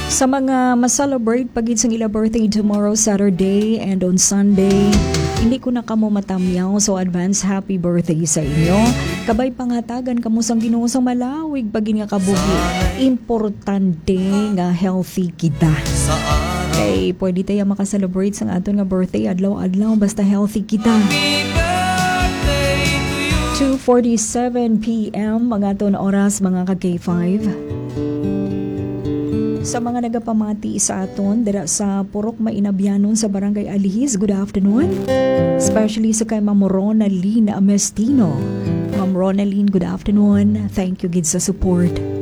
Sa mga ma-celebrate pagid sang ila birthday tomorrow Saturday and on Sunday, hindi ko na kamo matamyaw, so advance happy birthday sa inyo. Kabay pangatagan kamo sang Ginoo sang malawig pagin nga kabuhi. Importante nga healthy kita. Kay pwede tayo maka-celebrate sang aton nga birthday adlaw-adlaw basta healthy kita. 2:47 PM mga aton oras mga ka-K5. Sa mga nagapamati sa aton dira sa Purok Mainabyanon sa Barangay Alihis, good afternoon. Especially sa kay Ma'am Ronaline Amestino. Ma'am Ronaline, good afternoon. Thank you gid sa support.